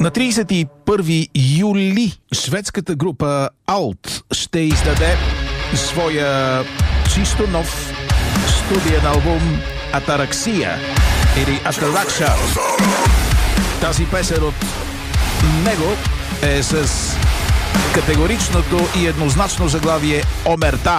На 31 юли шведската група Alt ще издаде своя чисто нов студиен албум Атараксия или Атаракша. Тази песен от него е с категоричното и еднозначно заглавие Омерта.